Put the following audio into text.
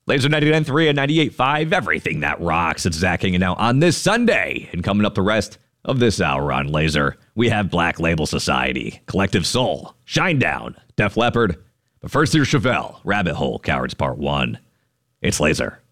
Laser 99.3 and 98.5, everything that rocks. It's Zach hanging out on this Sunday. And coming up the rest of this hour on Laser, we have Black Label Society, Collective Soul, Shinedown, Def Leppard. But first, here's Chevelle, Rabbit Hole, Cowards Part 1. It's Laser.